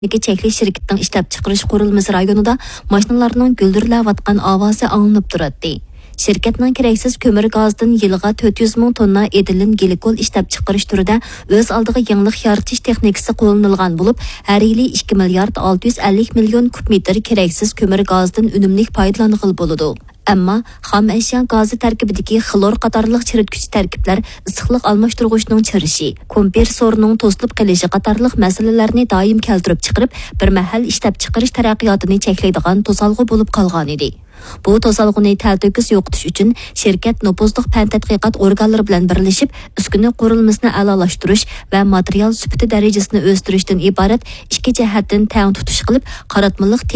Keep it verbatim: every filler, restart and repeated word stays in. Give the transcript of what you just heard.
chekli şirketning ishlab chiqarish qurilmasi rayonida mashinalarning guldirlayotgan ovozi anglanib turadi. Şirketning keraksiz ko'mir gazdan yilga to'rt yuz ming tonna etilin glikol ishlab chiqarish turida o'z oldiga yangilik yaratish texnikasi qo'llanilgan bo'lib, har yili ikki milliard olti yuz ellik million kub metr keraksiz ko'mir gazdan unumli foydalanilgan bo'ladi. Ammo xom ashyo gazi tarkibidagi xlor qatorliq chiritgich tarkiblar issiqlik almashtirg'ichning chirishi, kompressorning to'silib qolishi qatorliq masalalarni doim keltirib chiqarib, bir mahal ishlab chiqarish taraqqiyotini cheklaydigan to'salg'i bo'lib qolgan edi. Bu to'salg'ini talto'kis yo'qotish uchun shirkat nopozliq fan tadqiqot organlari bilan birlashib, uskuna qurilmasini a'lolashtirish va material sifati darajasini o'stirishdan iborat ikki jihatdan tang tutish qilib, qaratmalik